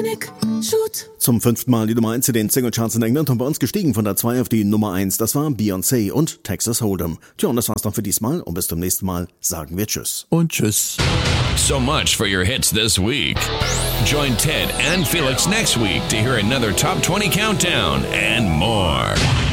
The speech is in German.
Zum 5. Mal die Nummer 1 in den Singlecharts in England und bei uns gestiegen von der 2 auf die Nummer 1. Das war Beyoncé und Texas Hold'em. Tja, und das war's dann für diesmal und bis zum nächsten Mal sagen wir Tschüss. Und Tschüss. So much for your hits this week. Join Ted and Felix next week to hear another Top 20 countdown and more.